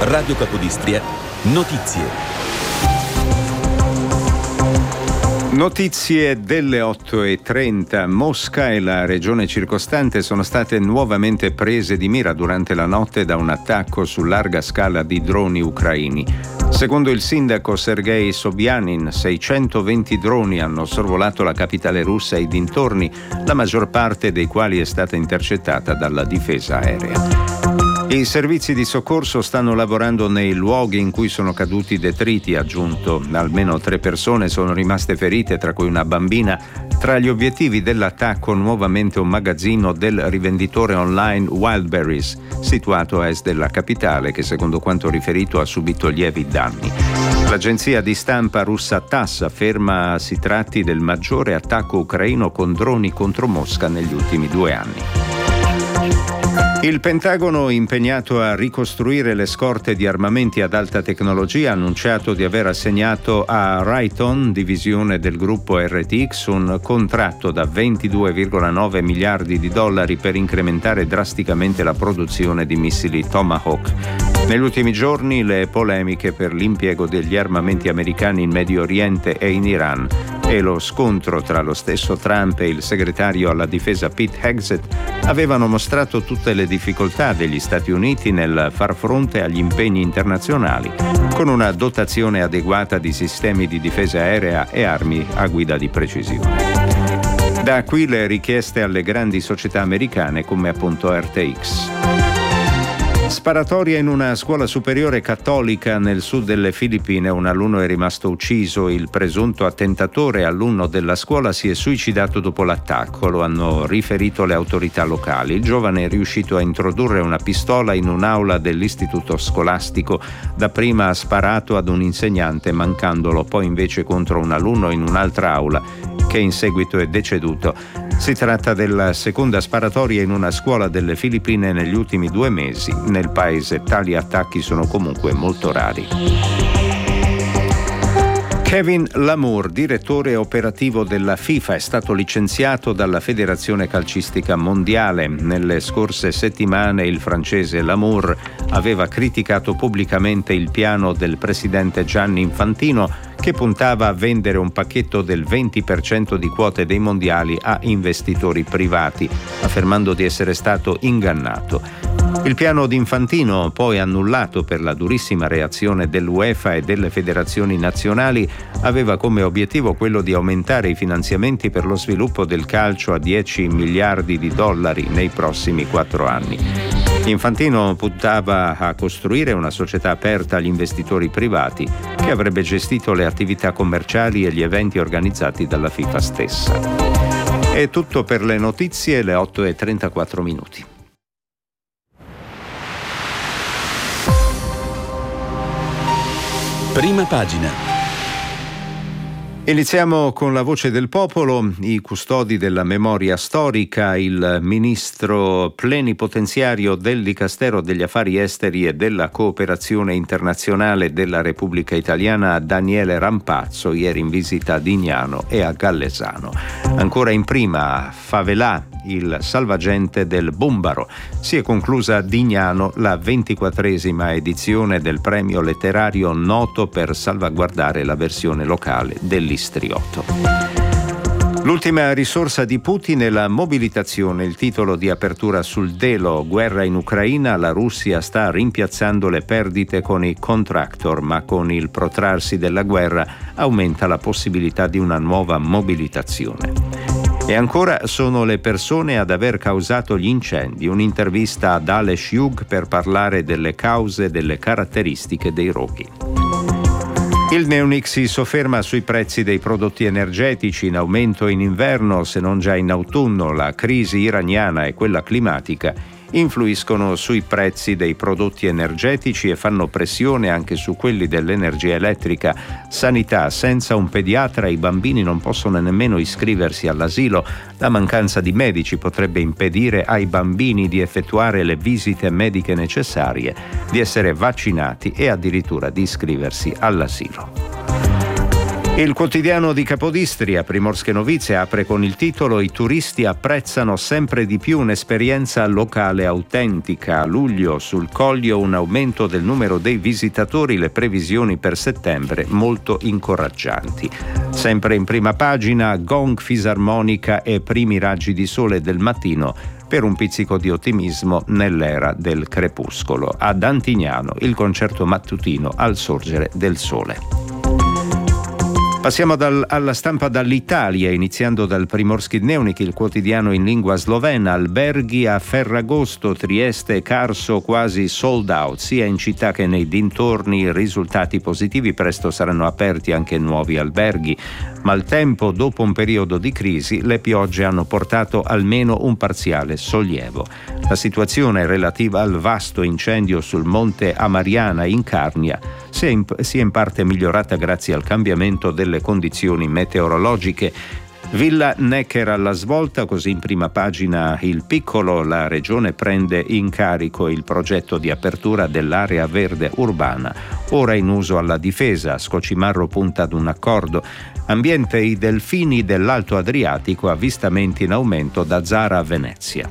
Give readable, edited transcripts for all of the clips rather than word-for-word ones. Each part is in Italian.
Radio Capodistria, notizie. Notizie delle 8:30. Mosca e la regione circostante sono state nuovamente prese di mira durante la notte da un attacco su larga scala di droni ucraini. Secondo il sindaco Sergei Sobyanin, 620 droni hanno sorvolato la capitale russa e i dintorni, la maggior parte dei quali è stata intercettata dalla difesa aerea. I servizi di soccorso stanno lavorando nei luoghi in cui sono caduti detriti, ha aggiunto. Almeno 3 persone sono rimaste ferite, tra cui una bambina. Tra gli obiettivi dell'attacco nuovamente un magazzino del rivenditore online Wildberries, situato a est della capitale, che secondo quanto riferito ha subito lievi danni. L'agenzia di stampa russa TASS afferma si tratti del maggiore attacco ucraino con droni contro Mosca negli ultimi 2 anni. Il Pentagono, impegnato a ricostruire le scorte di armamenti ad alta tecnologia, ha annunciato di aver assegnato a Raytheon, divisione del gruppo RTX, un contratto da $22,9 miliardi per incrementare drasticamente la produzione di missili Tomahawk. Negli ultimi giorni le polemiche per l'impiego degli armamenti americani in Medio Oriente e in Iran e lo scontro tra lo stesso Trump e il segretario alla difesa Pete Hegseth avevano mostrato tutte le difficoltà degli Stati Uniti nel far fronte agli impegni internazionali, con una dotazione adeguata di sistemi di difesa aerea e armi a guida di precisione. Da qui le richieste alle grandi società americane come appunto RTX. Sparatoria in una scuola superiore cattolica nel sud delle Filippine. Un alunno è rimasto ucciso. Il presunto attentatore, alunno della scuola, si è suicidato dopo l'attacco, lo hanno riferito le autorità locali. Il giovane è riuscito a introdurre una pistola in un'aula dell'istituto scolastico. Dapprima ha sparato ad un insegnante, mancandolo, poi invece contro un alunno in un'altra aula, che in seguito è deceduto. Si tratta della seconda sparatoria in una scuola delle Filippine negli ultimi 2 mesi. Nel paese tali attacchi sono comunque molto rari. Kevin Lamour, direttore operativo della FIFA, è stato licenziato dalla Federazione Calcistica Mondiale. Nelle scorse settimane il francese Lamour aveva criticato pubblicamente il piano del presidente Gianni Infantino, che puntava a vendere un pacchetto del 20% di quote dei mondiali a investitori privati, affermando di essere stato ingannato. Il piano di Infantino, poi annullato per la durissima reazione dell'UEFA e delle federazioni nazionali, aveva come obiettivo quello di aumentare i finanziamenti per lo sviluppo del calcio a $10 miliardi nei prossimi 4 anni. Infantino puntava a costruire una società aperta agli investitori privati che avrebbe gestito le attività commerciali e gli eventi organizzati dalla FIFA stessa. È tutto per le notizie, le 8:34. Prima pagina. Iniziamo con la voce del popolo. I custodi della memoria storica, il ministro plenipotenziario del Dicastero degli Affari Esteri e della Cooperazione Internazionale della Repubblica Italiana, Daniele Rampazzo, ieri in visita a Dignano e a Gallesano. Ancora in prima, Favelà, il salvagente del Bumbaro. Si è conclusa a Dignano la 24esima edizione del premio letterario Noto per salvaguardare la versione locale dell'Istriotto. L'ultima risorsa di Putin è la mobilitazione, il titolo di apertura sul Delo. Guerra in Ucraina, la Russia sta rimpiazzando le perdite con i contractor, ma con il protrarsi della guerra aumenta la possibilità di una nuova mobilitazione. E ancora sono le persone ad aver causato gli incendi. Un'intervista ad Aleš Jug per parlare delle cause e delle caratteristiche dei roghi. Il Neonic si sofferma sui prezzi dei prodotti energetici in aumento in inverno, se non già in autunno. La crisi iraniana e quella climatica influiscono sui prezzi dei prodotti energetici e fanno pressione anche su quelli dell'energia elettrica. Sanità: senza un pediatra i bambini non possono nemmeno iscriversi all'asilo. La mancanza di medici potrebbe impedire ai bambini di effettuare le visite mediche necessarie, di essere vaccinati e addirittura di iscriversi all'asilo. Il quotidiano di Capodistria, Primorske Novizie, apre con il titolo «I turisti apprezzano sempre di più un'esperienza locale autentica. A luglio sul Coglio un aumento del numero dei visitatori, le previsioni per settembre molto incoraggianti». Sempre in prima pagina, gong, fisarmonica e primi raggi di sole del mattino per un pizzico di ottimismo nell'era del crepuscolo. Ad Antignano il concerto mattutino al sorgere del sole. Passiamo alla stampa dall'Italia, iniziando dal Primorski Dnevnik, il quotidiano in lingua slovena. Alberghi a Ferragosto, Trieste e Carso quasi sold out, sia in città che nei dintorni, risultati positivi, presto saranno aperti anche nuovi alberghi. Maltempo, dopo un periodo di crisi, le piogge hanno portato almeno un parziale sollievo. La situazione relativa al vasto incendio sul monte Amariana in Carnia si è in parte migliorata grazie al cambiamento delle condizioni meteorologiche. Villa Necker alla svolta, così in prima pagina Il Piccolo. La regione prende in carico il progetto di apertura dell'area verde urbana, ora in uso alla difesa. Scocimarro punta ad un accordo. Ambiente, i delfini dell'Alto Adriatico, avvistamenti in aumento da Zara a Venezia.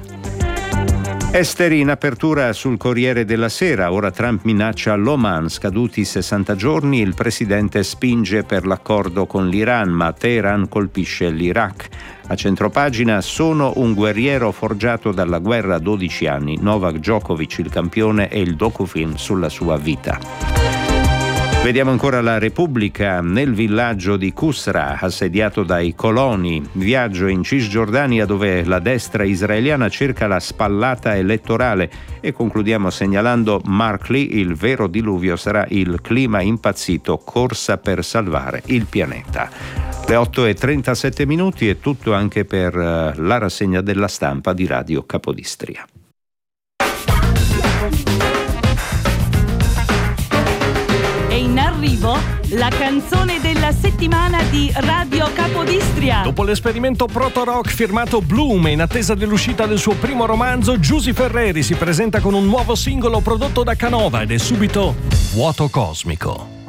Esteri in apertura sul Corriere della Sera. Ora Trump minaccia l'Oman, scaduti 60 giorni, il presidente spinge per l'accordo con l'Iran, ma Teheran colpisce l'Iraq. A centropagina, sono un guerriero forgiato dalla guerra, 12 anni, Novak Djokovic il campione e il docufilm sulla sua vita. Vediamo ancora la Repubblica. Nel villaggio di Kusra, assediato dai coloni, viaggio in Cisgiordania dove la destra israeliana cerca la spallata elettorale, e concludiamo segnalando Mark Lee, il vero diluvio sarà il clima impazzito, corsa per salvare il pianeta. Le 8:37 è tutto anche per la rassegna della stampa di Radio Capodistria. In arrivo la canzone della settimana di Radio Capodistria. Dopo l'esperimento proto-rock firmato Bloom e in attesa dell'uscita del suo primo romanzo, Giusy Ferreri si presenta con un nuovo singolo prodotto da Canova ed è subito Vuoto Cosmico.